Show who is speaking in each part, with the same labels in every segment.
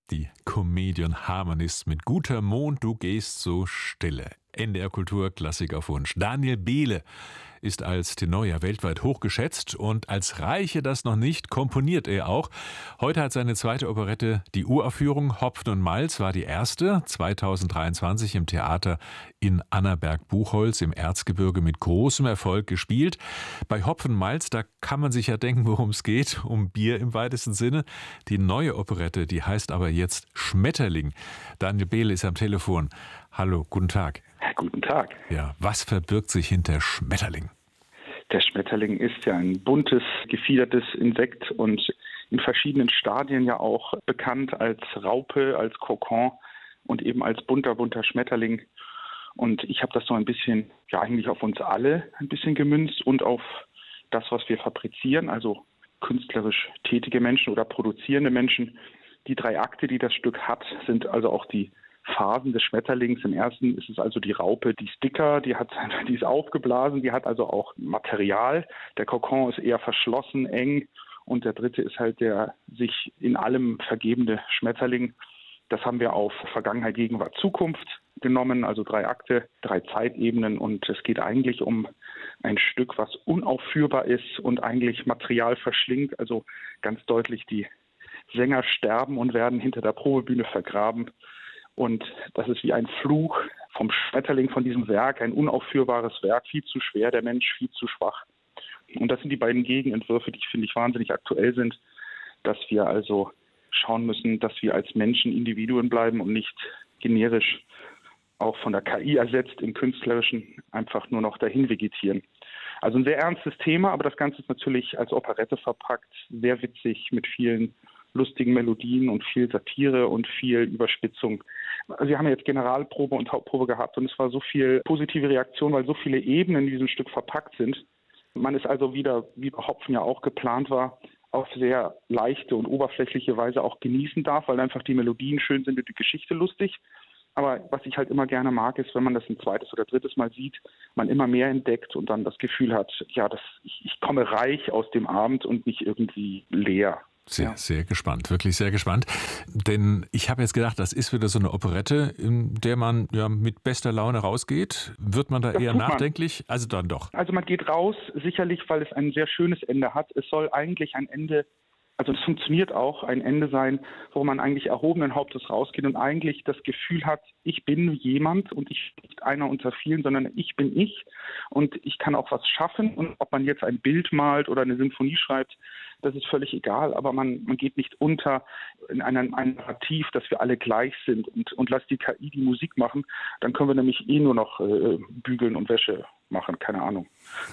Speaker 1: Die Comedian Harmonists mit Guter Mond, du gehst so stille. NDR Kultur Klassik auf Wunsch. Daniel Behle ist als Tenor ja weltweit hochgeschätzt und als Reiche das noch nicht, komponiert er auch. Heute hat seine zweite Operette die Uraufführung. Hopfen und Malz war die erste, 2023 im Theater in Annaberg-Buchholz im Erzgebirge mit großem Erfolg gespielt. Bei Hopfen und Malz, da kann man sich ja denken, worum es geht, um Bier im weitesten Sinne. Die neue Operette, die heißt aber jetzt Schmetterling. Daniel Behle ist am Telefon. Hallo, guten Tag.
Speaker 2: Guten Tag.
Speaker 1: Ja, was verbirgt sich hinter Schmetterling?
Speaker 2: Der Schmetterling ist ja ein buntes, gefiedertes Insekt und in verschiedenen Stadien ja auch bekannt als Raupe, als Kokon und eben als bunter Schmetterling. Und ich habe das so ein bisschen, ja eigentlich auf uns alle ein bisschen gemünzt und auf das, was wir fabrizieren, also künstlerisch tätige Menschen oder produzierende Menschen. Die 3 Akte, die das Stück hat, sind also auch die Phasen des Schmetterlings. Im ersten ist es also die Raupe, die ist dicker, die ist aufgeblasen, die hat also auch Material. Der Kokon ist eher verschlossen, eng. Und der dritte ist halt der sich in allem vergebende Schmetterling. Das haben wir auf Vergangenheit, Gegenwart, Zukunft genommen, also 3 Akte, 3 Zeitebenen. Und es geht eigentlich um ein Stück, was unaufführbar ist und eigentlich Material verschlingt. Also ganz deutlich, die Sänger sterben und werden hinter der Probebühne vergraben. Und das ist wie ein Fluch vom Schmetterling, von diesem Werk, ein unaufführbares Werk, viel zu schwer, der Mensch viel zu schwach. Und das sind die beiden Gegenentwürfe, die finde ich wahnsinnig aktuell sind, dass wir also schauen müssen, dass wir als Menschen Individuen bleiben und nicht generisch auch von der KI ersetzt im Künstlerischen einfach nur noch dahin vegetieren. Also ein sehr ernstes Thema, aber das Ganze ist natürlich als Operette verpackt, sehr witzig mit vielen lustigen Melodien und viel Satire und viel Überspitzung. Wir haben jetzt Generalprobe und Hauptprobe gehabt und es war so viel positive Reaktion, weil so viele Ebenen in diesem Stück verpackt sind. Man ist also wieder, wie bei Hopfen ja auch geplant war, auf sehr leichte und oberflächliche Weise auch genießen darf, weil einfach die Melodien schön sind und die Geschichte lustig. Aber was ich halt immer gerne mag, ist, wenn man das ein zweites oder drittes Mal sieht, man immer mehr entdeckt und dann das Gefühl hat, ja, ich komme reich aus dem Abend und nicht irgendwie leer.
Speaker 1: Sehr gespannt, wirklich sehr gespannt. Denn ich habe jetzt gedacht, das ist wieder so eine Operette, in der man ja mit bester Laune rausgeht. Wird man da eher nachdenklich? Also dann doch.
Speaker 2: Also man geht raus, sicherlich, weil es ein sehr schönes Ende hat. Es soll eigentlich ein Ende, also es funktioniert auch, ein Ende sein, wo man eigentlich erhobenen Hauptes rausgeht und eigentlich das Gefühl hat, ich bin jemand und ich bin nicht einer unter vielen, sondern ich bin ich und ich kann auch was schaffen. Und ob man jetzt ein Bild malt oder eine Symphonie schreibt, das ist völlig egal, aber man geht nicht unter in ein Narrativ, dass wir alle gleich sind und lass die KI die Musik machen, dann können wir nämlich nur noch bügeln und Wäsche machen, keine Ahnung.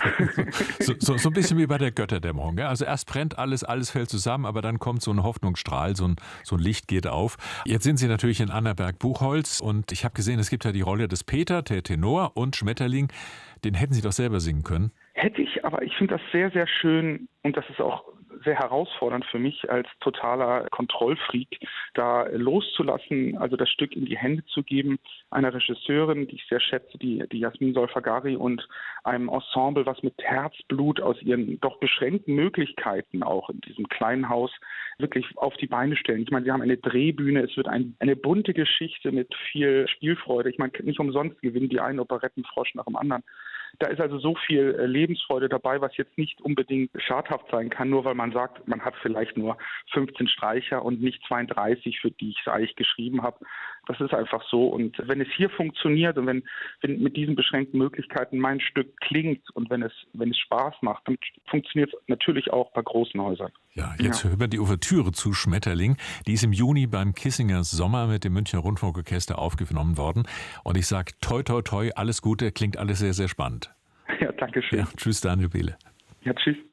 Speaker 1: So ein bisschen wie bei der Götterdämmerung. Ja? Also erst brennt alles fällt zusammen, aber dann kommt so ein Hoffnungsstrahl, so ein Licht geht auf. Jetzt sind Sie natürlich in Annaberg-Buchholz und ich habe gesehen, es gibt ja die Rolle des Peter, der Tenor und Schmetterling. Den hätten Sie doch selber singen können.
Speaker 2: Hätte ich, aber ich finde das sehr, sehr schön und das ist auch sehr herausfordernd für mich als totaler Kontrollfreak, da loszulassen, also das Stück in die Hände zu geben, einer Regisseurin, die ich sehr schätze, die Jasmin Solfagari und einem Ensemble, was mit Herzblut aus ihren doch beschränkten Möglichkeiten auch in diesem kleinen Haus wirklich auf die Beine stellen. Ich meine, sie haben eine Drehbühne, es wird eine bunte Geschichte mit viel Spielfreude. Ich meine, nicht umsonst gewinnen die einen Operettenfrosch nach dem anderen. Da ist also so viel Lebensfreude dabei, was jetzt nicht unbedingt schadhaft sein kann, nur weil man sagt, man hat vielleicht nur 15 Streicher und nicht 32, für die ich es eigentlich geschrieben habe. Das ist einfach so. Und wenn es hier funktioniert und wenn mit diesen beschränkten Möglichkeiten mein Stück klingt und wenn es Spaß macht, dann funktioniert es natürlich auch bei großen Häusern.
Speaker 1: Ja, jetzt hören wir die Ouvertüre zu Schmetterling. Die ist im Juni beim Kissinger Sommer mit dem Münchner Rundfunkorchester aufgenommen worden. Und ich sage toi, toi, toi, alles Gute, klingt alles sehr, sehr spannend.
Speaker 2: Ja, danke schön.
Speaker 1: Ja, tschüss, Daniel Behle.
Speaker 2: Ja, tschüss.